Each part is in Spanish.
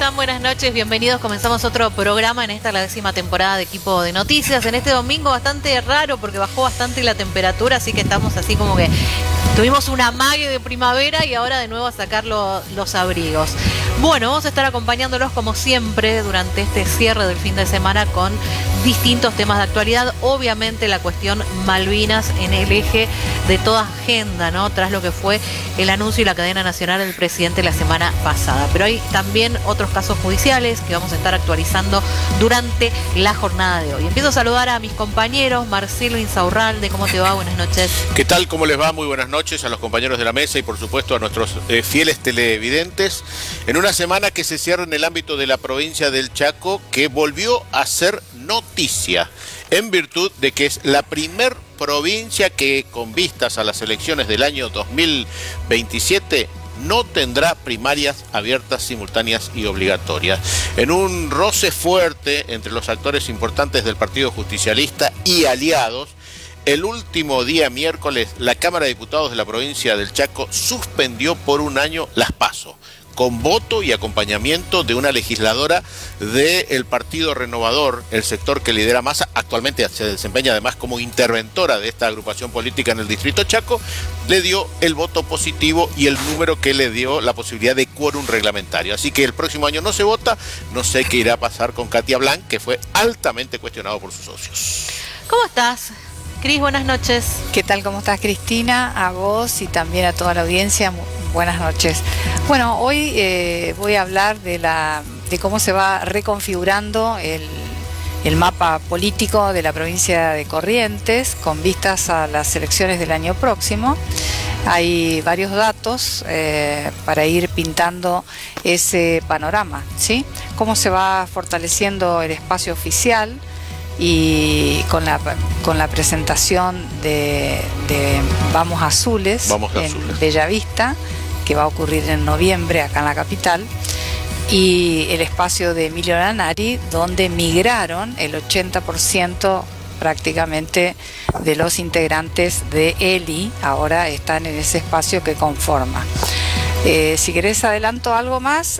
están? Buenas noches, bienvenidos. Comenzamos otro programa en esta, la 10ª temporada de Equipo de Noticias. En este domingo bastante raro porque bajó bastante la temperatura, así que estamos así como que tuvimos un amague de primavera y ahora de nuevo a sacar los abrigos. Bueno, vamos a estar acompañándolos como siempre durante este cierre del fin de semana con distintos temas de actualidad. Obviamente la cuestión Malvinas en el eje de toda agenda, ¿no? Tras lo que fue el anuncio y la cadena nacional del presidente la semana pasada. Pero hay también otros casos judiciales que vamos a estar actualizando durante la jornada de hoy. Empiezo a saludar a mis compañeros. Marcelo Insaurralde, ¿cómo te va? Buenas noches. ¿Qué tal? ¿Cómo les va? Muy buenas noches a los compañeros de la mesa y por supuesto a nuestros fieles televidentes. En una semana que se cierra en el ámbito de la provincia del Chaco, que volvió a ser noticia en virtud de que es la primer provincia que, con vistas a las elecciones del año 2027, no tendrá primarias abiertas, simultáneas y obligatorias. En un roce fuerte entre los actores importantes del Partido Justicialista y aliados, el último día miércoles, la Cámara de Diputados de la provincia del Chaco suspendió por un año las PASO, con voto y acompañamiento de una legisladora del Partido Renovador, el sector que lidera Massa. Actualmente se desempeña además como interventora de esta agrupación política en el distrito Chaco. Le dio el voto positivo y el número que le dio la posibilidad de quórum reglamentario. Así que el próximo año no se vota. No sé qué irá a pasar con Katia Blanc, que fue altamente cuestionado por sus socios. ¿Cómo estás? Cris, buenas noches. ¿Qué tal? ¿Cómo estás, Cristina? A vos y también a toda la audiencia. Buenas noches. Bueno, hoy voy a hablar de cómo se va reconfigurando el mapa político de la provincia de Corrientes con vistas a las elecciones del año próximo. Hay varios datos para ir pintando ese panorama, ¿sí? Cómo se va fortaleciendo el espacio oficial y con la presentación de Vamos Azules en Bellavista, que va a ocurrir en noviembre acá en la capital, y el espacio de Emilio Lanari, donde migraron el 80% prácticamente de los integrantes de ELI, ahora están en ese espacio que conforma. Si querés adelanto algo más,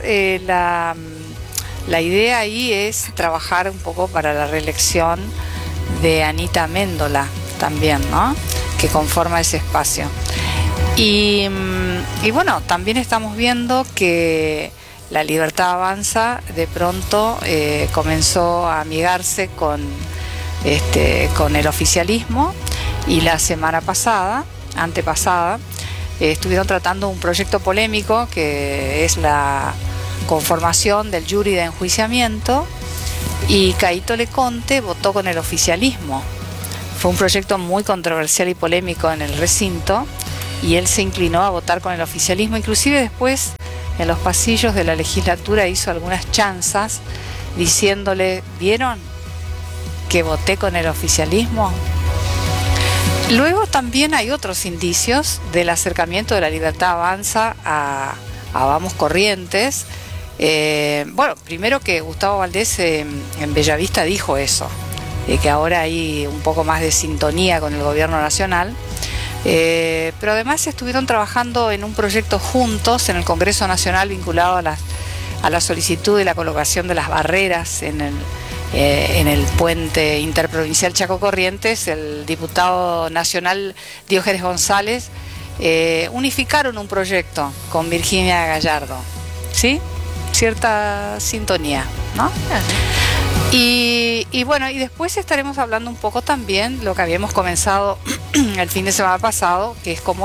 la idea ahí es trabajar un poco para la reelección de Anita Méndola también, ¿no? Que conforma ese espacio. Y bueno, también estamos viendo que La Libertad Avanza de pronto comenzó a amigarse con el oficialismo, y la semana antepasada, estuvieron tratando un proyecto polémico que es la conformación del jury de enjuiciamiento, y Caíto Leconte votó con el oficialismo. Fue un proyecto muy controversial y polémico en el recinto, y él se inclinó a votar con el oficialismo. Inclusive después en los pasillos de la legislatura hizo algunas chanzas diciéndole: ¿vieron que voté con el oficialismo? Luego también hay otros indicios del acercamiento de La Libertad Avanza a Vamos Corrientes. Bueno, primero que Gustavo Valdés en Bellavista dijo eso, que ahora hay un poco más de sintonía con el gobierno nacional, pero además estuvieron trabajando en un proyecto juntos en el Congreso Nacional vinculado a la solicitud de la colocación de las barreras en el puente interprovincial Chaco Corrientes. El diputado nacional Diógenes González unificaron un proyecto con Virginia Gallardo, ¿sí? Cierta sintonía, ¿no? Y bueno, y después estaremos hablando un poco también lo que habíamos comenzado el fin de semana pasado, que es cómo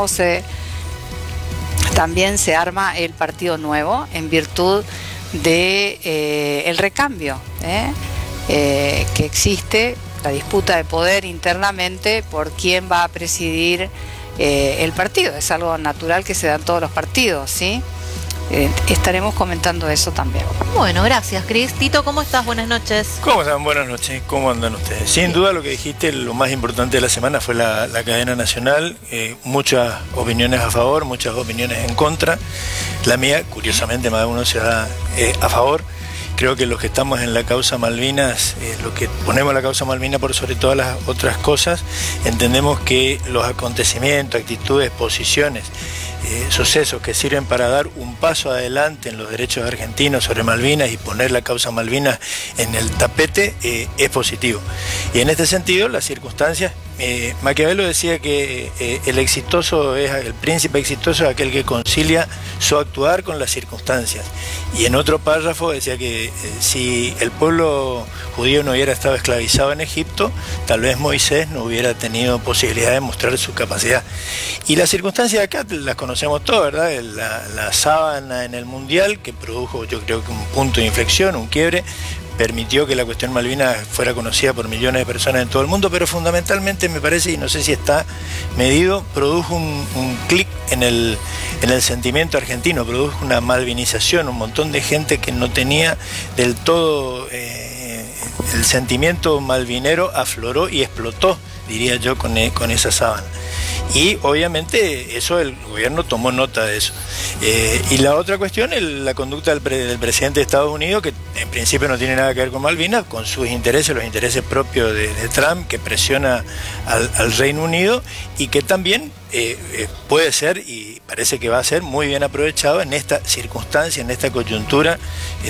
también se arma el Partido Nuevo en virtud de el recambio, que existe, la disputa de poder internamente por quién va a presidir el partido. Es algo natural que se da en todos los partidos, ¿sí? Estaremos comentando eso también. Bueno, gracias, Cris. Tito, ¿cómo estás? Buenas noches. ¿Cómo están? Buenas noches. ¿Cómo andan ustedes? Sin duda lo que dijiste, lo más importante de la semana fue la cadena nacional. Muchas opiniones a favor, muchas opiniones en contra. La mía, curiosamente, más de uno se da a favor. Creo que los que estamos en la causa Malvinas, los que ponemos la causa Malvinas por sobre todas las otras cosas, entendemos que los acontecimientos, actitudes, posiciones sucesos que sirven para dar un paso adelante en los derechos argentinos sobre Malvinas y poner la causa Malvinas en el tapete, es positivo. Y en este sentido, las circunstancias, Maquiavelo decía que el príncipe exitoso es aquel que concilia su actuar con las circunstancias. Y en otro párrafo decía que si el pueblo judío no hubiera estado esclavizado en Egipto, tal vez Moisés no hubiera tenido posibilidad de mostrar su capacidad. Y las circunstancias de acá las conocemos todas, ¿verdad? La sábana en el Mundial, que produjo, yo creo que un punto de inflexión, un quiebre, permitió que la cuestión Malvinas fuera conocida por millones de personas en todo el mundo, pero fundamentalmente me parece, y no sé si está medido, produjo un clic en el sentimiento argentino, produjo una malvinización, un montón de gente que no tenía del todo el sentimiento malvinero afloró y explotó, diría yo, con esa sábana. Y obviamente eso el gobierno tomó nota de eso. Y la otra cuestión es la conducta del presidente de Estados Unidos, que en principio no tiene nada que ver con Malvinas, con sus intereses, los intereses propios de Trump, que presiona al Reino Unido y que también puede ser, y parece que va a ser, muy bien aprovechado en esta circunstancia, en esta coyuntura,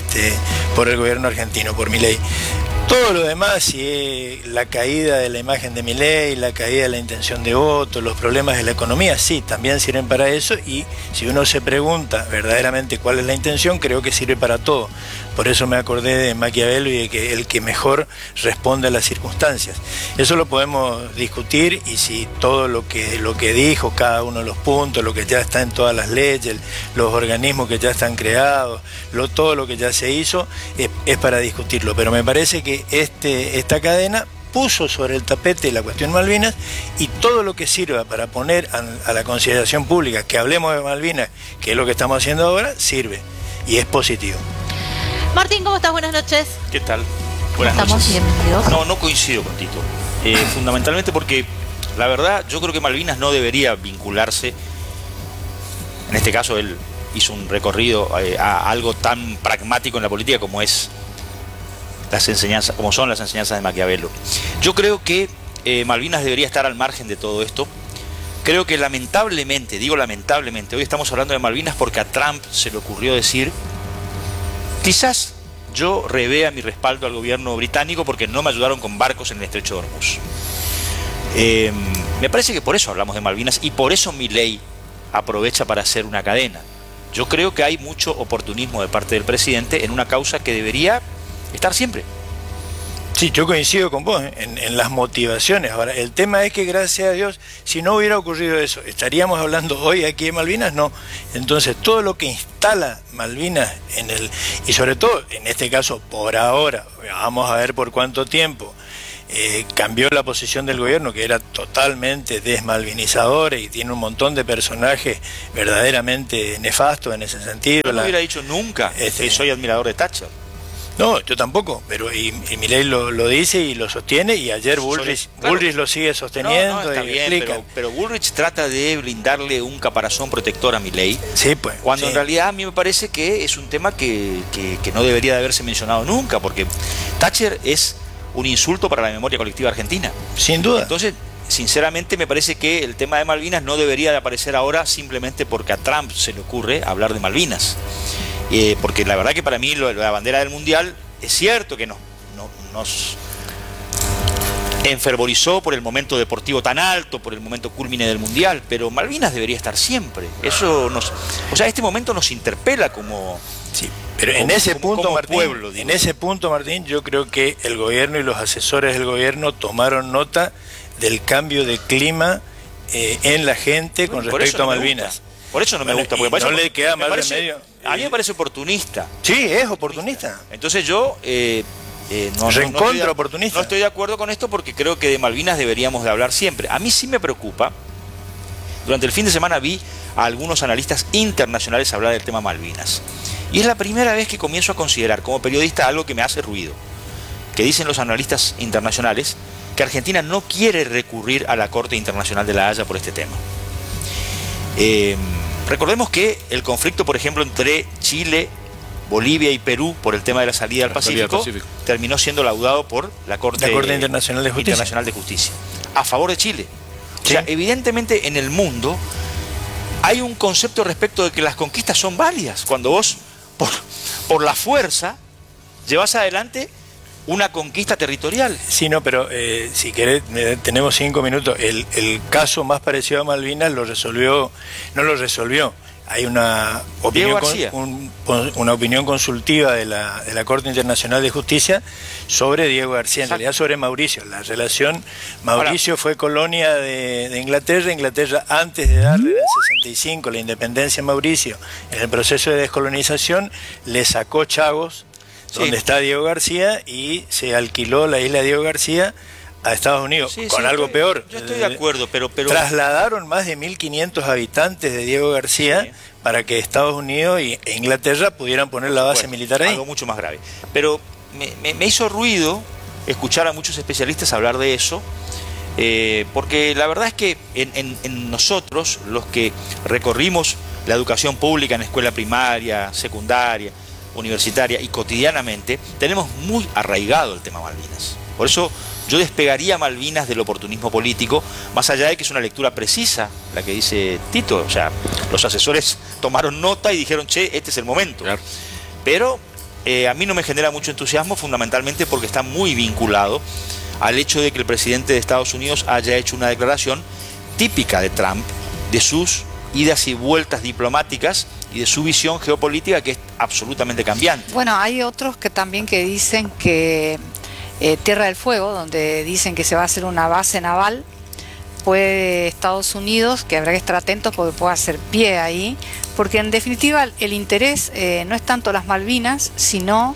por el gobierno argentino, por Milei. Todo lo demás, si la caída de la imagen de Milei, la caída de la intención de voto, los problemas de la economía, sí, también sirven para eso, y si uno se pregunta verdaderamente cuál es la intención, creo que sirve para todo. Por eso me acordé de Maquiavelo y de que el que mejor responde a las circunstancias. Eso lo podemos discutir, y si todo lo que dijo, cada uno de los puntos, lo que ya está en todas las leyes, los organismos que ya están creados, todo lo que ya se hizo, es para discutirlo. Pero me parece que esta cadena puso sobre el tapete la cuestión Malvinas, y todo lo que sirva para poner a la consideración pública que hablemos de Malvinas, que es lo que estamos haciendo ahora, sirve y es positivo. Martín, ¿cómo estás? Buenas noches. ¿Qué tal? Buenas ¿Estamos noches. bienvenidos? No coincido con Tito. Fundamentalmente porque, la verdad, yo creo que Malvinas no debería vincularse. En este caso, él hizo un recorrido a algo tan pragmático en la política como son las enseñanzas de Maquiavelo. Yo creo que Malvinas debería estar al margen de todo esto. Creo que lamentablemente, hoy estamos hablando de Malvinas porque a Trump se le ocurrió decir: quizás yo revea mi respaldo al gobierno británico porque no me ayudaron con barcos en el estrecho de Hormuz. Me parece que por eso hablamos de Malvinas y por eso Milei aprovecha para hacer una cadena. Yo creo que hay mucho oportunismo de parte del presidente en una causa que debería estar siempre. Sí, yo coincido con vos en las motivaciones. Ahora, el tema es que, gracias a Dios, si no hubiera ocurrido eso, ¿estaríamos hablando hoy aquí de Malvinas? No. Entonces, todo lo que instala Malvinas y sobre todo, en este caso, por ahora, vamos a ver por cuánto tiempo, cambió la posición del gobierno, que era totalmente desmalvinizadora y tiene un montón de personajes verdaderamente nefastos en ese sentido. Yo no hubiera dicho nunca que soy admirador de Thatcher. No, yo tampoco, pero y Milei lo dice y lo sostiene, y ayer Bullrich lo sigue sosteniendo. No, está bien, pero Bullrich trata de brindarle un caparazón protector a Milei. Sí, pues. Cuando en realidad a mí me parece que es un tema que no debería de haberse mencionado nunca, porque Thatcher es un insulto para la memoria colectiva argentina. Sin duda. Entonces, sinceramente me parece que el tema de Malvinas no debería de aparecer ahora simplemente porque a Trump se le ocurre hablar de Malvinas. Porque la verdad que para mí la bandera del Mundial es cierto que nos enfervorizó por el momento deportivo tan alto, por el momento cúlmine del Mundial, pero Malvinas debería estar siempre. Este momento nos interpela como... Sí, pero en ese punto, Martín, yo creo que el gobierno y los asesores del gobierno tomaron nota del cambio de clima en la gente con respecto a Malvinas. Por eso no me gusta, porque no le queda más remedio. A mí me parece oportunista. Sí, es oportunista. Entonces yo oportunista. No estoy de acuerdo con esto, porque creo que de Malvinas deberíamos de hablar siempre. A mí sí me preocupa. Durante el fin de semana vi a algunos analistas internacionales hablar del tema Malvinas. Y es la primera vez que comienzo a considerar como periodista algo que me hace ruido. Que dicen los analistas internacionales que Argentina no quiere recurrir a la Corte Internacional de la Haya por este tema. Recordemos que el conflicto, por ejemplo, entre Chile, Bolivia y Perú por el tema de la salida al Pacífico terminó siendo laudado por la Corte Internacional de Justicia a favor de Chile. Sí. O sea, evidentemente en el mundo hay un concepto respecto de que las conquistas son válidas. Cuando vos, por la fuerza, llevas adelante una conquista territorial. Sí, no, pero si querés, tenemos 5 minutos. El caso más parecido a Malvinas no lo resolvió. Hay una opinión, una opinión consultiva de la Corte Internacional de Justicia sobre Diego García, en realidad sobre Mauricio. La relación, Mauricio fue colonia de Inglaterra. Inglaterra, antes de darle en el 65 la independencia a Mauricio, en el proceso de descolonización, le sacó Chagos, donde está Diego García, y se alquiló la isla Diego García a Estados Unidos, con algo peor. Yo estoy de acuerdo, pero trasladaron más de 1.500 habitantes de Diego García para que Estados Unidos e Inglaterra pudieran poner la base militar ahí. Algo mucho más grave. Pero me hizo ruido escuchar a muchos especialistas hablar de eso, porque la verdad es que en nosotros, los que recorrimos la educación pública en escuela primaria, secundaria, universitaria y cotidianamente, tenemos muy arraigado el tema Malvinas. Por eso yo despegaría Malvinas del oportunismo político, más allá de que es una lectura precisa, la que dice Tito. O sea, los asesores tomaron nota y dijeron, che, este es el momento. Claro. Pero a mí no me genera mucho entusiasmo, fundamentalmente porque está muy vinculado al hecho de que el presidente de Estados Unidos haya hecho una declaración típica de Trump, de sus idas y vueltas diplomáticas y de su visión geopolítica, que es absolutamente cambiante. Bueno, hay otros que también que dicen que Tierra del Fuego, donde dicen que se va a hacer una base naval, puede Estados Unidos, que habrá que estar atentos porque puede hacer pie ahí, porque en definitiva el interés no es tanto las Malvinas, sino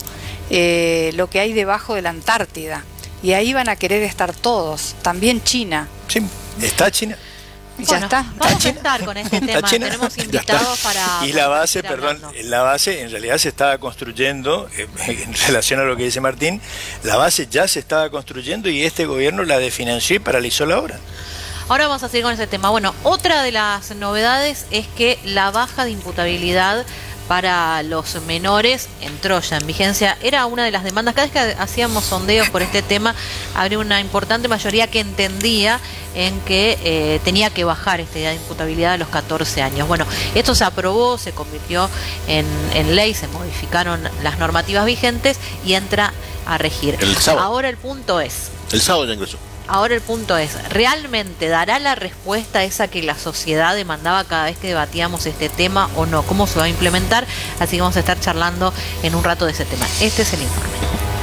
lo que hay debajo de la Antártida, y ahí van a querer estar todos, también China. Sí, está China. Ya está. Vamos a estar con este tema. Tenemos invitados para... Y la base, la base en realidad se estaba construyendo, en relación a lo que dice Martín, la base ya se estaba construyendo y este gobierno la desfinanció y paralizó la obra. Ahora vamos a seguir con ese tema. Bueno, otra de las novedades es que la baja de imputabilidad para los menores entró ya en vigencia. Era una de las demandas. Cada vez que hacíamos sondeos por este tema, habría una importante mayoría que entendía en que tenía que bajar esta edad de imputabilidad a los 14 años. Bueno, esto se aprobó, se convirtió en ley, se modificaron las normativas vigentes y entra a regir. El sábado. Ahora el punto es... El sábado ya ingresó. Ahora el punto es, ¿realmente dará la respuesta esa que la sociedad demandaba cada vez que debatíamos este tema o no? ¿Cómo se va a implementar? Así que vamos a estar charlando en un rato de ese tema. Este es el informe.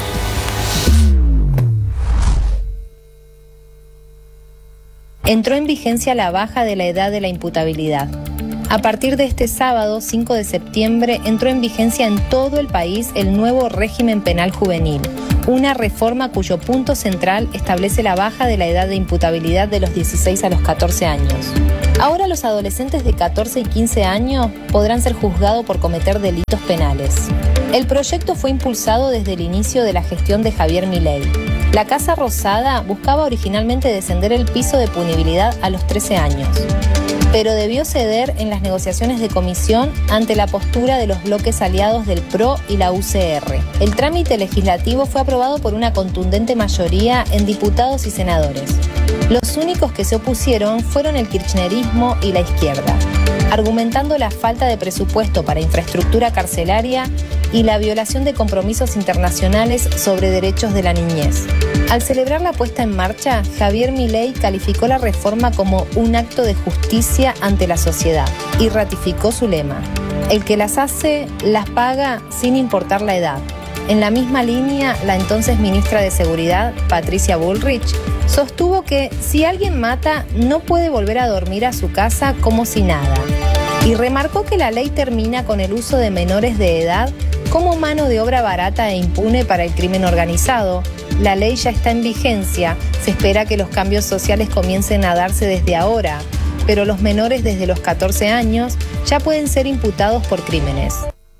Entró en vigencia la baja de la edad de la imputabilidad. A partir de este sábado, 5 de septiembre, entró en vigencia en todo el país el nuevo régimen penal juvenil, una reforma cuyo punto central establece la baja de la edad de imputabilidad de los 16 a los 14 años. Ahora los adolescentes de 14 y 15 años podrán ser juzgados por cometer delitos penales. El proyecto fue impulsado desde el inicio de la gestión de Javier Milei. La Casa Rosada buscaba originalmente descender el piso de punibilidad a los 13 años, pero debió ceder en las negociaciones de comisión ante la postura de los bloques aliados del PRO y la UCR. El trámite legislativo fue aprobado por una contundente mayoría en diputados y senadores. Los únicos que se opusieron fueron el kirchnerismo y la izquierda, argumentando la falta de presupuesto para infraestructura carcelaria y la violación de compromisos internacionales sobre derechos de la niñez. Al celebrar la puesta en marcha, Javier Milei calificó la reforma como un acto de justicia ante la sociedad y ratificó su lema: el que las hace, las paga sin importar la edad. En la misma línea, la entonces ministra de Seguridad, Patricia Bullrich, sostuvo que si alguien mata, no puede volver a dormir a su casa como si nada. Y remarcó que la ley termina con el uso de menores de edad como mano de obra barata e impune para el crimen organizado. La ley ya está en vigencia, se espera que los cambios sociales comiencen a darse desde ahora, pero los menores desde los 14 años ya pueden ser imputados por crímenes.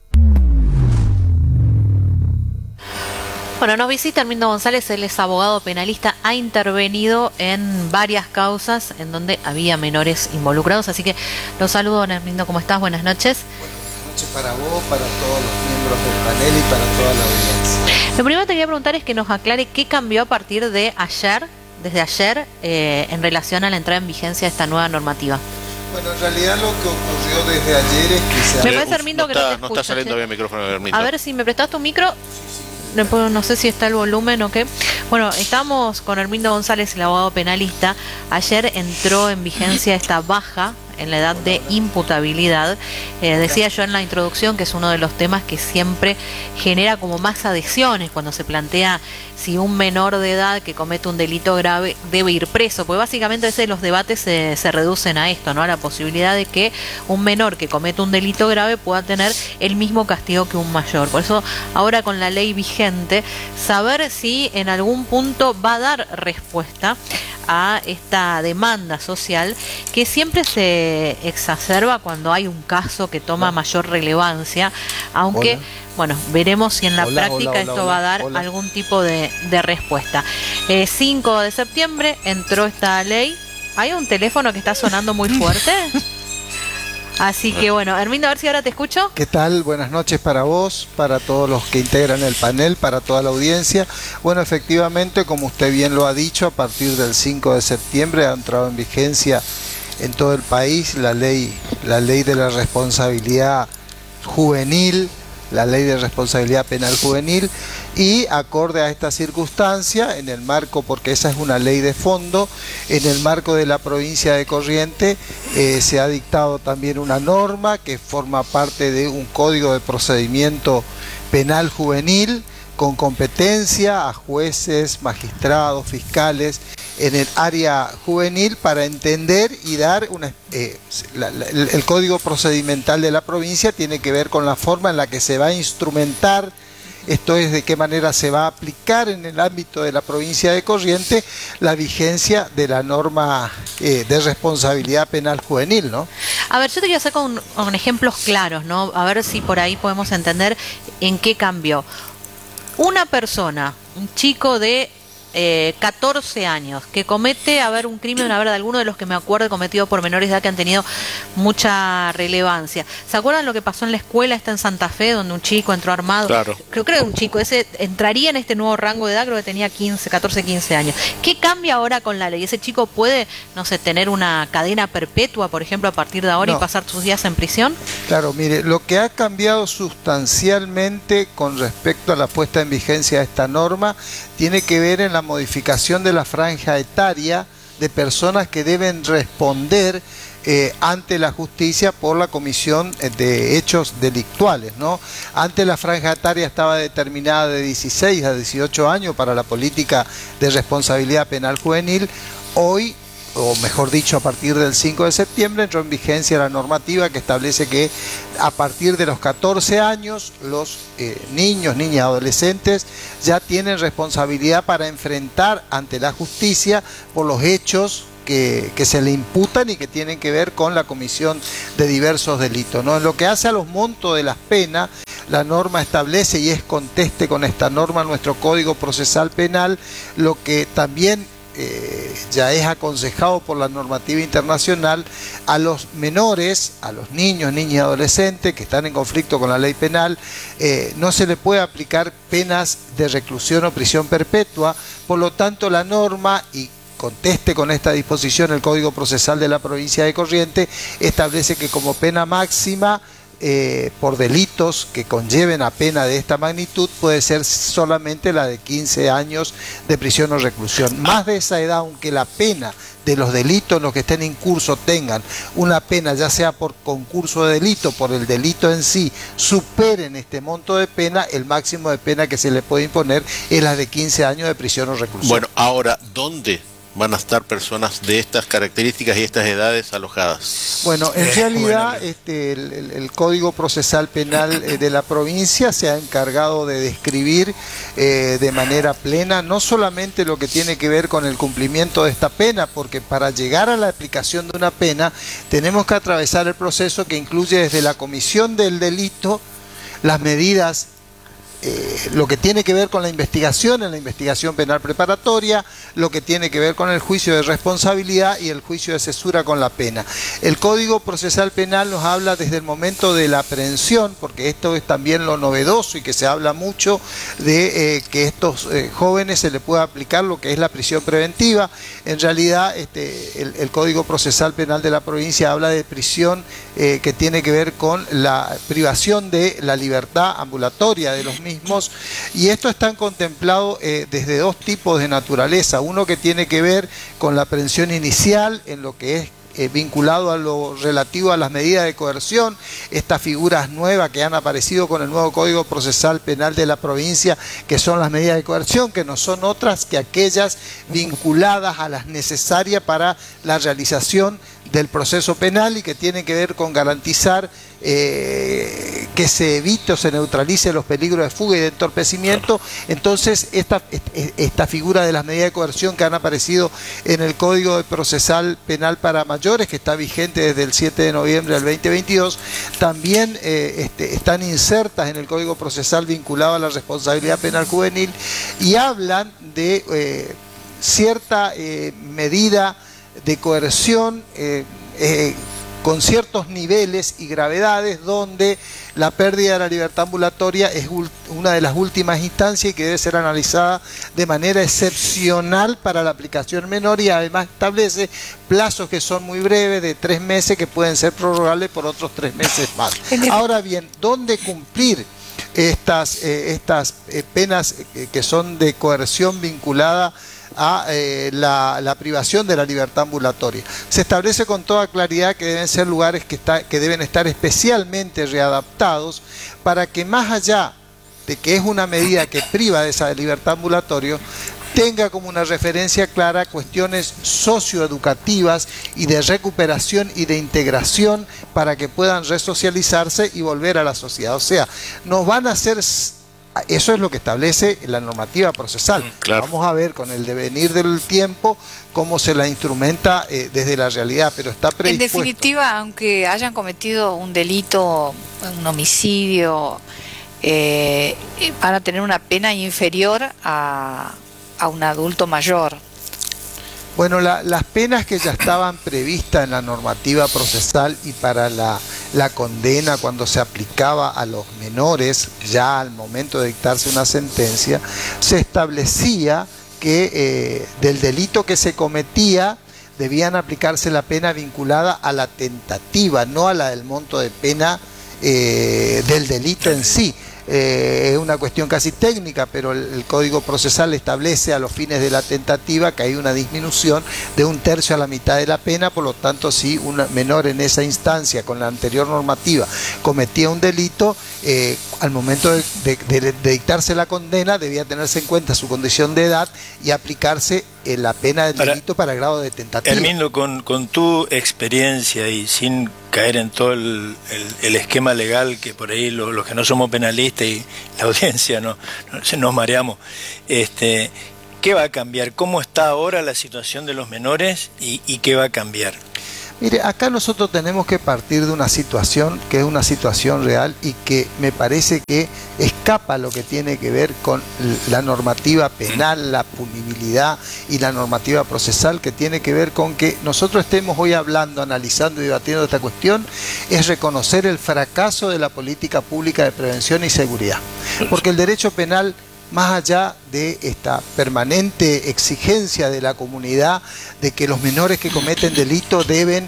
Bueno, nos visita Armindo González, él es abogado penalista, ha intervenido en varias causas en donde había menores involucrados, así que los saludo, Armindo, ¿cómo estás? Buenas noches. Buenas noches para vos, para todos los miembros del panel y para toda la audiencia. Lo primero que te quería preguntar es que nos aclare qué cambió a partir de ayer, desde ayer, en relación a la entrada en vigencia de esta nueva normativa. Bueno, en realidad lo que ocurrió desde ayer es que se Me parece, Hermindo, que no te no está escucho, saliendo che. bien el micrófono de Hermindo. A ver si me prestás tu micro. No sé si está el volumen o qué. Bueno, estamos con Hermindo González, el abogado penalista. Ayer entró en vigencia esta baja en la edad de imputabilidad. Decía yo en la introducción que es uno de los temas que siempre genera como más adhesiones cuando se plantea si un menor de edad que comete un delito grave debe ir preso, porque básicamente a veces los debates se reducen a esto, ¿no? A la posibilidad de que un menor que comete un delito grave pueda tener el mismo castigo que un mayor. Por eso ahora con la ley vigente, saber si en algún punto va a dar respuesta a esta demanda social que siempre se exacerba cuando hay un caso que toma mayor relevancia, aunque, bueno, veremos si en la práctica esto va a dar algún tipo de respuesta. 5 de septiembre entró esta ley. ¿Hay un teléfono que está sonando muy fuerte? Así que bueno, Hermindo, a ver si ahora te escucho. ¿Qué tal? Buenas noches para vos, para todos los que integran el panel, para toda la audiencia. Bueno, efectivamente, como usted bien lo ha dicho, a partir del 5 de septiembre ha entrado en vigencia en todo el país la ley de la responsabilidad juvenil, la ley de responsabilidad penal juvenil, y acorde a esta circunstancia, en el marco, porque esa es una ley de fondo, en el marco de la provincia de Corrientes se ha dictado también una norma que forma parte de un código de procedimiento penal juvenil con competencia a jueces, magistrados, fiscales en el área juvenil para entender y dar el código procedimental de la provincia tiene que ver con la forma en la que se va a instrumentar, esto es, de qué manera se va a aplicar en el ámbito de la provincia de Corrientes la vigencia de la norma de responsabilidad penal juvenil, ¿no? A ver, yo te quiero hacer con ejemplos claros, ¿no? A ver si por ahí podemos entender en qué cambió. Una persona, un chico de 14 años, que comete, un crimen, de alguno de los que me acuerdo cometido por menores de edad que han tenido mucha relevancia. ¿Se acuerdan lo que pasó en la escuela esta en Santa Fe, donde un chico entró armado? Claro. Creo que un chico ese entraría en este nuevo rango de edad, creo que tenía 14, 15 años. ¿Qué cambia ahora con la ley? ¿Ese chico puede, no sé, tener una cadena perpetua, por ejemplo, a partir de ahora y pasar sus días en prisión? Claro, mire, lo que ha cambiado sustancialmente con respecto a la puesta en vigencia de esta norma tiene que ver en la modificación de la franja etaria de personas que deben responder ante la justicia por la comisión de hechos delictuales, ¿no? Antes la franja etaria estaba determinada de 16 a 18 años para la política de responsabilidad penal juvenil. Hoy, o mejor dicho, a partir del 5 de septiembre entró en vigencia la normativa que establece que a partir de los 14 años los niños, niñas, adolescentes ya tienen responsabilidad para enfrentar ante la justicia por los hechos que se le imputan y que tienen que ver con la comisión de diversos delitos, ¿no? En lo que hace a los montos de las penas, la norma establece, y es conteste con esta norma nuestro Código Procesal Penal, lo que también ya es aconsejado por la normativa internacional, a los menores, a los niños, niñas y adolescentes que están en conflicto con la ley penal, no se le puede aplicar penas de reclusión o prisión perpetua. Por lo tanto, la norma, y conteste con esta disposición el Código Procesal de la provincia de Corrientes, establece que como pena máxima por delitos que conlleven a pena de esta magnitud puede ser solamente la de 15 años de prisión o reclusión. Más de esa edad, aunque la pena de los delitos en los que estén en curso tengan una pena, ya sea por concurso de delito, por el delito en sí, superen este monto de pena, el máximo de pena que se le puede imponer es la de 15 años de prisión o reclusión. Bueno, ahora, ¿dónde van a estar personas de estas características y estas edades alojadas? Bueno, en realidad el Código Procesal Penal de la provincia se ha encargado de describir de manera plena no solamente lo que tiene que ver con el cumplimiento de esta pena, porque para llegar a la aplicación de una pena tenemos que atravesar el proceso que incluye desde la comisión del delito, las medidas lo que tiene que ver con la investigación, en la investigación penal preparatoria, lo que tiene que ver con el juicio de responsabilidad y el juicio de cesura con la pena. El Código Procesal Penal nos habla desde el momento de la aprehensión, porque esto es también lo novedoso y que se habla mucho de que estos jóvenes se les pueda aplicar lo que es la prisión preventiva. En realidad el Código Procesal Penal de la provincia habla de prisión que tiene que ver con la privación de la libertad ambulatoria de los mismos, y esto está contemplado desde dos tipos de naturaleza. Uno que tiene que ver con la aprehensión inicial en lo que es vinculado a lo relativo a las medidas de coerción, estas figuras nuevas que han aparecido con el nuevo Código Procesal Penal de la provincia, que son las medidas de coerción, que no son otras que aquellas vinculadas a las necesarias para la realización del proceso penal y que tienen que ver con garantizar que se evite o se neutralice los peligros de fuga y de entorpecimiento. Entonces esta figura de las medidas de coerción que han aparecido en el Código Procesal Penal para mayores, que está vigente desde el 7 de noviembre del 2022, también están insertas en el Código Procesal vinculado a la responsabilidad penal juvenil, y hablan de cierta medida de coerción con ciertos niveles y gravedades, donde la pérdida de la libertad ambulatoria es una de las últimas instancias y que debe ser analizada de manera excepcional para la aplicación menor, y además establece plazos que son muy breves, de 3 meses, que pueden ser prorrogables por otros 3 meses más. Ahora bien, ¿dónde cumplir estas penas que son de coerción vinculada a la privación de la libertad ambulatoria? Se establece con toda claridad que deben ser lugares que deben estar especialmente readaptados para que, más allá de que es una medida que priva de esa libertad ambulatoria, tenga como una referencia clara cuestiones socioeducativas y de recuperación y de integración para que puedan resocializarse y volver a la sociedad. O sea, nos van a hacer... Eso es lo que establece la normativa procesal. Claro. Vamos a ver con el devenir del tiempo cómo se la instrumenta desde la realidad, pero está predispuesto. En definitiva, aunque hayan cometido un delito, un homicidio, van a tener una pena inferior a un adulto mayor. Bueno, las penas que ya estaban previstas en la normativa procesal y para la condena cuando se aplicaba a los menores, ya al momento de dictarse una sentencia, se establecía que del delito que se cometía debían aplicarse la pena vinculada a la tentativa, no a la del monto de pena del delito en sí. Es una cuestión casi técnica, pero el Código Procesal establece a los fines de la tentativa que hay una disminución de 1/3 a la mitad de la pena. Por lo tanto, si un menor en esa instancia con la anterior normativa cometía un delito, al momento de dictarse la condena debía tenerse en cuenta su condición de edad y aplicarse la pena del delito para grado de tentativa. Hermindo, con tu experiencia y sin caer en todo el esquema legal, que por ahí los que no somos penalistas y la audiencia nos mareamos, ¿qué va a cambiar? ¿Cómo está ahora la situación de los menores y qué va a cambiar? Mire, acá nosotros tenemos que partir de una situación que es una situación real y que me parece que escapa lo que tiene que ver con la normativa penal, la punibilidad y la normativa procesal, que tiene que ver con que nosotros estemos hoy hablando, analizando y debatiendo esta cuestión, es reconocer el fracaso de la política pública de prevención y seguridad. Porque el derecho penal, más allá de esta permanente exigencia de la comunidad de que los menores que cometen delitos deben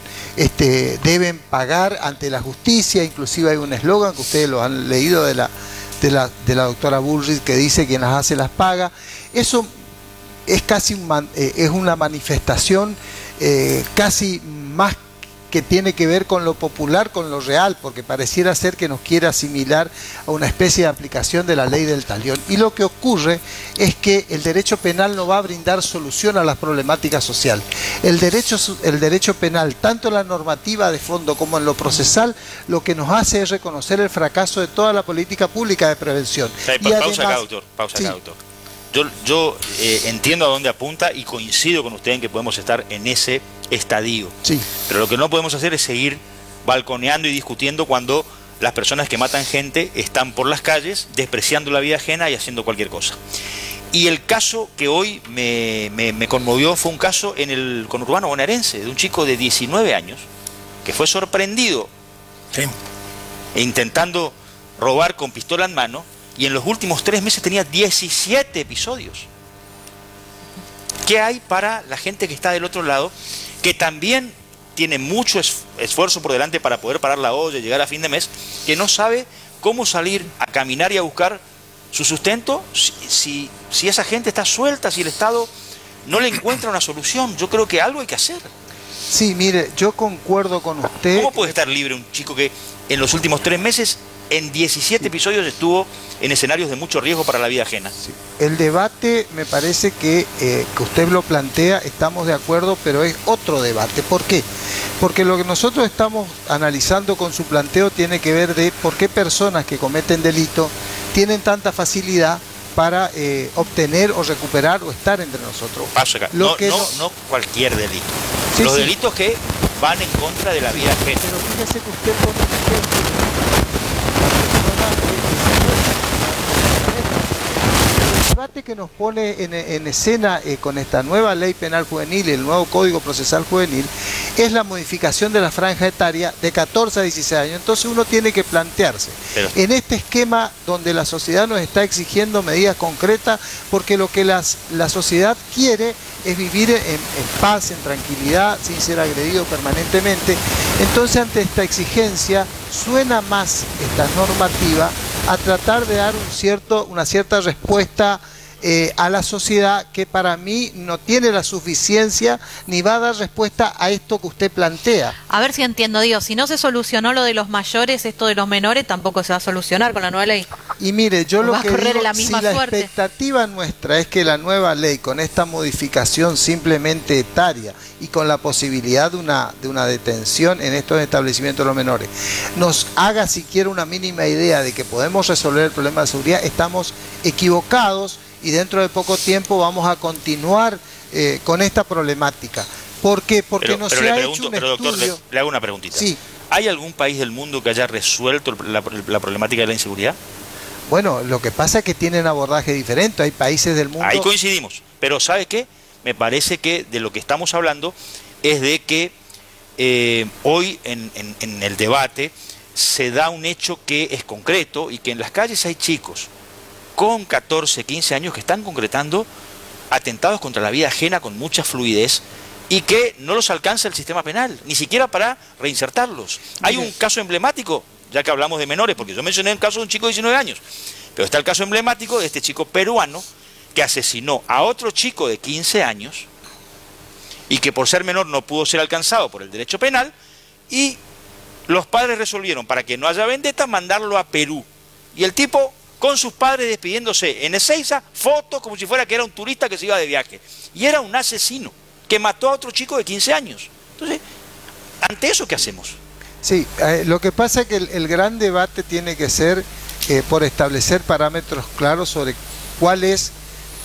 pagar ante la justicia, inclusive hay un eslogan que ustedes lo han leído de la doctora Bullrich, que dice: quien las hace las paga. Eso es casi es una manifestación casi más que tiene que ver con lo popular, con lo real, porque pareciera ser que nos quiere asimilar a una especie de aplicación de la ley del talión. Y lo que ocurre es que el derecho penal no va a brindar solución a las problemáticas sociales. El derecho penal, tanto en la normativa de fondo como en lo procesal, lo que nos hace es reconocer el fracaso de toda la política pública de prevención. Pausa acá, doctor. Yo entiendo a dónde apunta y coincido con usted en que podemos estar en ese estadio. Sí. Pero lo que no podemos hacer es seguir balconeando y discutiendo cuando las personas que matan gente están por las calles despreciando la vida ajena y haciendo cualquier cosa. Y el caso que hoy me conmovió fue un caso en el conurbano bonaerense, de un chico de 19 años que fue sorprendido intentando robar con pistola en mano, y en los últimos 3 meses tenía 17 episodios. ¿Qué hay para la gente que está del otro lado, que también tiene mucho esfuerzo por delante para poder parar la olla y llegar a fin de mes, que no sabe cómo salir a caminar y a buscar su sustento si esa gente está suelta, si el Estado no le encuentra una solución? Yo creo que algo hay que hacer. Sí, mire, yo concuerdo con usted. ¿Cómo puede estar libre un chico que en los últimos 3 meses, en 17 episodios, estuvo en escenarios de mucho riesgo para la vida ajena? Sí. El debate, me parece que usted lo plantea, estamos de acuerdo, pero es otro debate. ¿Por qué? Porque lo que nosotros estamos analizando con su planteo tiene que ver de por qué personas que cometen delito tienen tanta facilidad para obtener o recuperar o estar entre nosotros. No cualquier delito. Sí, los sí. delitos que van en contra de la vida ajena. Pero fíjese que usted pone un ejemplo. El debate que nos pone en escena con esta nueva ley penal juvenil y el nuevo Código Procesal Juvenil es la modificación de la franja etaria de 14 a 16 años. Entonces uno tiene que plantearse, en este esquema donde la sociedad nos está exigiendo medidas concretas, porque lo que la sociedad quiere es vivir en paz, en tranquilidad, sin ser agredido permanentemente. Entonces, ante esta exigencia, suena más esta normativa a tratar de dar una cierta respuesta a la sociedad, que para mí no tiene la suficiencia ni va a dar respuesta a esto que usted plantea. A ver si entiendo, digo, si no se solucionó lo de los mayores, esto de los menores tampoco se va a solucionar con la nueva ley. Y mire, yo lo Va a que correr digo, la si misma la suerte. expectativa nuestra es que la nueva ley, con esta modificación simplemente etaria y con la posibilidad de una detención en estos establecimientos de los menores, nos haga siquiera una mínima idea de que podemos resolver el problema de seguridad, estamos equivocados. Y dentro de poco tiempo vamos a continuar con esta problemática. ¿Por qué? Porque no se ha hecho un doctor, estudio. le hago una preguntita. Sí. ¿Hay algún país del mundo que haya resuelto la problemática de la inseguridad? Bueno, lo que pasa es que tienen abordaje diferente. Hay países del mundo... Ahí coincidimos. Pero ¿sabe qué? Me parece que de lo que estamos hablando es de que hoy en el debate se da un hecho que es concreto, y que en las calles hay chicos con 14, 15 años que están concretando atentados contra la vida ajena con mucha fluidez, y que no los alcanza el sistema penal, ni siquiera para reinsertarlos. Hay un caso emblemático, ya que hablamos de menores, porque yo mencioné el caso de un chico de 19 años, pero está el caso emblemático de este chico peruano que asesinó a otro chico de 15 años y que por ser menor no pudo ser alcanzado por el derecho penal, y los padres resolvieron, para que no haya vendetta, mandarlo a Perú. Y el tipo, con sus padres despidiéndose en Ezeiza, fotos como si fuera que era un turista que se iba de viaje. Y era un asesino que mató a otro chico de 15 años. Entonces, ¿ante eso qué hacemos? Sí, lo que pasa es que el gran debate tiene que ser por establecer parámetros claros sobre cuál es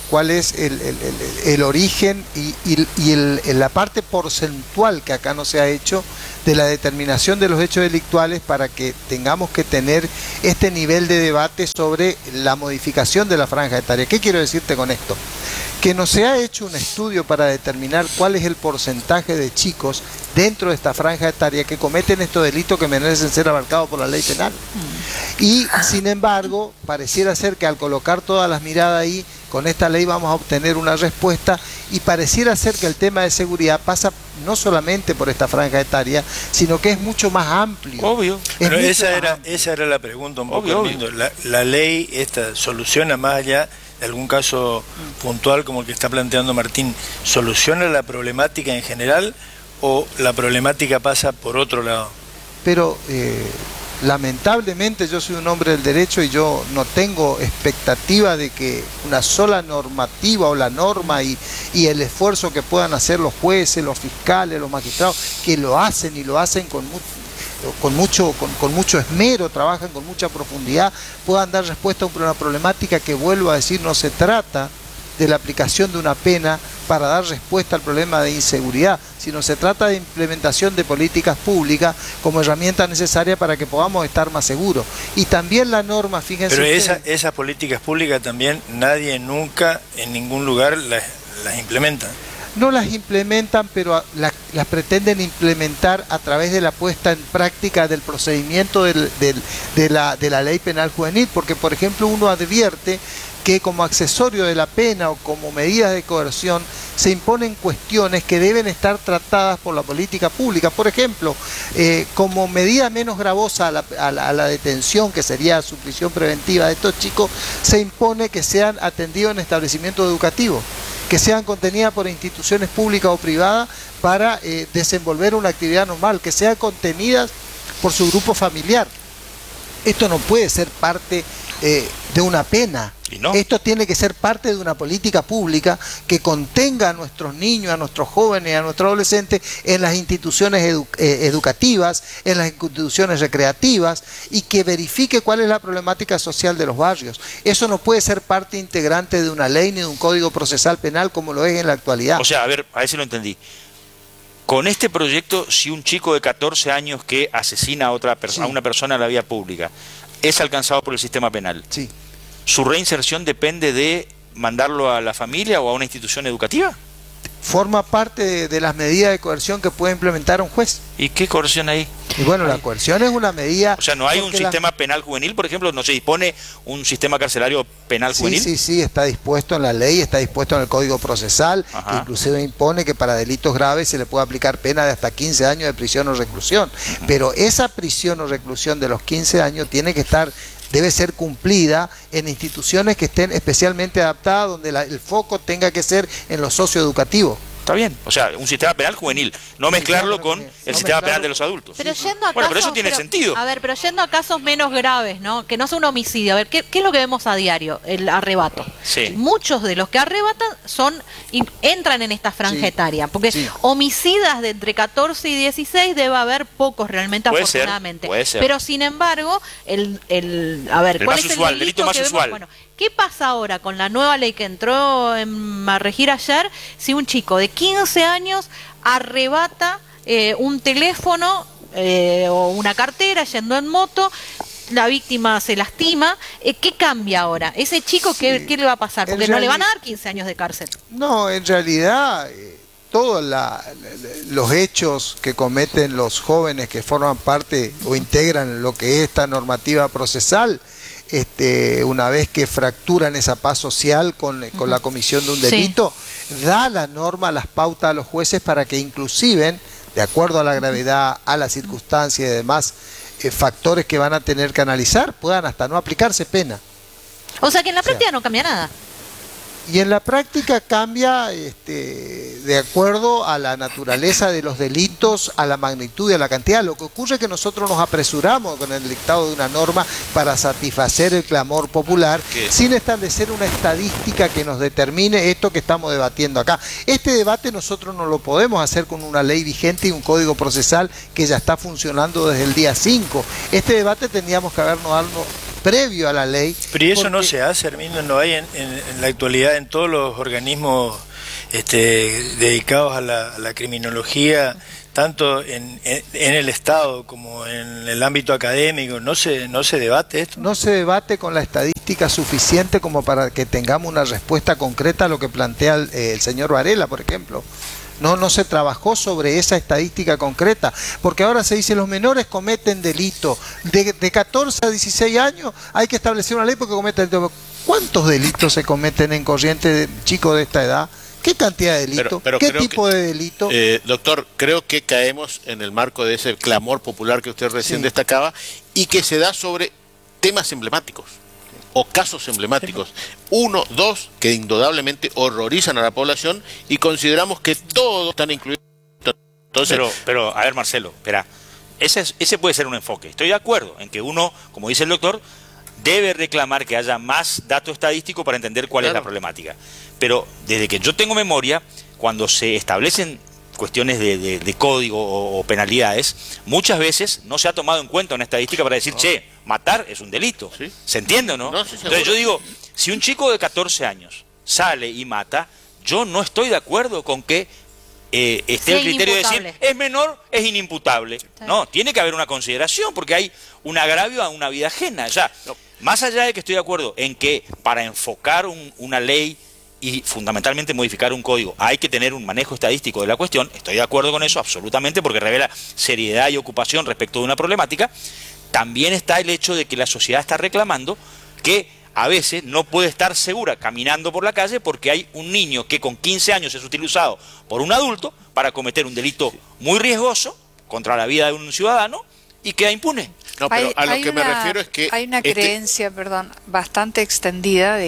el origen y la parte porcentual que acá no se ha hecho de la determinación de los hechos delictuales, para que tengamos que tener este nivel de debate sobre la modificación de la franja etaria. ¿Qué quiero decirte con esto? Que no se ha hecho un estudio para determinar cuál es el porcentaje de chicos dentro de esta franja etaria que cometen estos delitos que merecen ser abarcados por la ley penal. Y sin embargo, pareciera ser que al colocar todas las miradas ahí, con esta ley vamos a obtener una respuesta, y pareciera ser que el tema de seguridad pasa no solamente por esta franja etaria, sino que es mucho más amplio. Obvio. Pero esa era la pregunta un poco. Obvio. La ley esta soluciona, más allá de algún caso puntual como el que está planteando Martín, ¿soluciona la problemática en general o la problemática pasa por otro lado? Pero lamentablemente yo soy un hombre del derecho y yo no tengo expectativa de que una sola normativa o la norma y el esfuerzo que puedan hacer los jueces, los fiscales, los magistrados, que lo hacen y lo hacen con mucho esmero, trabajan con mucha profundidad, puedan dar respuesta a una problemática que, vuelvo a decir, no se trata de la aplicación de una pena, para dar respuesta al problema de inseguridad, sino se trata de implementación de políticas públicas como herramienta necesaria para que podamos estar más seguros. Y también la norma, fíjense. Pero ustedes, esas políticas públicas también nadie nunca en ningún lugar las implementa. no las implementan, pero las pretenden implementar a través de la puesta en práctica del procedimiento de la ley penal juvenil, porque por ejemplo uno advierte que como accesorio de la pena o como medidas de coerción se imponen cuestiones que deben estar tratadas por la política pública. Por ejemplo, como medida menos gravosa a la detención, que sería su prisión preventiva de estos chicos, se impone que sean atendidos en establecimientos educativos, que sean contenidas por instituciones públicas o privadas para desenvolver una actividad normal, que sean contenidas por su grupo familiar. Esto no puede ser parte de una pena. ¿Y no? Esto tiene que ser parte de una política pública que contenga a nuestros niños, a nuestros jóvenes, a nuestros adolescentes en las instituciones educativas, en las instituciones recreativas, y que verifique cuál es la problemática social de los barrios. Eso no puede ser parte integrante de una ley ni de un código procesal penal como lo es en la actualidad. O sea, a ver si lo entendí. Con este proyecto, si un chico de 14 años que asesina a una persona en la vía pública es alcanzado por el sistema penal, Sí. ¿su reinserción depende de mandarlo a la familia o a una institución educativa? Forma parte de las medidas de coerción que puede implementar un juez. ¿Y qué coerción hay? Y bueno, la coerción es una medida... O sea, ¿no hay un sistema penal juvenil, por ejemplo? ¿No se dispone un sistema carcelario penal juvenil? Sí, está dispuesto en la ley, está dispuesto en el Código Procesal, que inclusive impone que para delitos graves se le puede aplicar pena de hasta 15 años de prisión o reclusión. Pero esa prisión o reclusión de los 15 años debe ser cumplida en instituciones que estén especialmente adaptadas, donde el foco tenga que ser en lo socioeducativo. Está bien, o sea, un sistema penal juvenil, no mezclarlo con el sistema penal de los adultos. Pero yendo a Bueno, pero casos, eso tiene sentido. A ver, pero yendo a casos menos graves, ¿no? Que no son un homicidio. A ver, ¿qué es lo que vemos a diario? El arrebato. Sí. Muchos de los que arrebatan entran en esta franja etaria, porque homicidas de entre 14 y 16 debe haber pocos realmente, Puede ser, afortunadamente. puede ser. Pero sin embargo, El ¿cuál más es el usual, delito más que vemos? usual. Bueno, ¿qué pasa ahora con la nueva ley que entró a regir ayer si un chico de 15 años arrebata un teléfono o una cartera yendo en moto, la víctima se lastima? ¿Qué cambia ahora? ¿Ese chico qué le va a pasar? Porque no le van a dar 15 años de cárcel. No, en realidad todos los hechos que cometen los jóvenes que forman parte o integran lo que es esta normativa procesal, una vez que fracturan esa paz social con la comisión de un delito, da la norma, las pautas a los jueces para que inclusive, de acuerdo a la gravedad, a las circunstancias y demás factores que van a tener que analizar, puedan hasta no aplicarse pena. O sea que en la práctica no cambia nada. Y en la práctica cambia de acuerdo a la naturaleza de los delitos, a la magnitud y a la cantidad. Lo que ocurre es que nosotros nos apresuramos con el dictado de una norma para satisfacer el clamor popular, sin establecer una estadística que nos determine esto que estamos debatiendo acá. Este debate nosotros no lo podemos hacer con una ley vigente y un código procesal que ya está funcionando desde el día 5. Este debate tendríamos que habernos dado previo a la ley. Pero y eso no se hace, Herminio, no hay en la actualidad en todos los organismos dedicados a la criminología, tanto en el Estado como en el ámbito académico, ¿no se debate esto? No se debate con la estadística suficiente como para que tengamos una respuesta concreta a lo que plantea el señor Varela, por ejemplo. No se trabajó sobre esa estadística concreta, porque ahora se dice los menores cometen delito. De 14 a 16 años hay que establecer una ley porque cometen delito. ¿Cuántos delitos se cometen en corriente de chicos de esta edad? ¿Qué cantidad de delitos? ¿Qué tipo de delito? Doctor, creo que caemos en el marco de ese clamor popular que usted recién destacaba y que se da sobre temas emblemáticos o casos emblemáticos. 1, 2, que indudablemente horrorizan a la población y consideramos que todos están incluidos. Entonces, pero a ver, Marcelo, espera, ese puede ser un enfoque. Estoy de acuerdo en que uno, como dice el doctor, debe reclamar que haya más dato estadístico para entender cuál es la problemática. Pero desde que yo tengo memoria, cuando se establecen cuestiones de código o penalidades, muchas veces no se ha tomado en cuenta una estadística para decir, che, matar es un delito. ¿Se entiende o no? No, sí, entonces yo digo, si un chico de 14 años sale y mata, yo no estoy de acuerdo con que esté Sea el criterio de inimputable. decir, es menor, es inimputable. No, tiene que haber una consideración, porque hay un agravio a una vida ajena. O sea, más allá de que estoy de acuerdo en que para enfocar una ley y fundamentalmente modificar un código hay que tener un manejo estadístico de la cuestión, estoy de acuerdo con eso absolutamente, porque revela seriedad y ocupación respecto de una problemática. También está el hecho de que la sociedad está reclamando que a veces no puede estar segura caminando por la calle porque hay un niño que con 15 años es utilizado por un adulto para cometer un delito muy riesgoso contra la vida de un ciudadano y queda impune. No, pero a lo que me refiero es que hay una creencia, perdón, bastante extendida de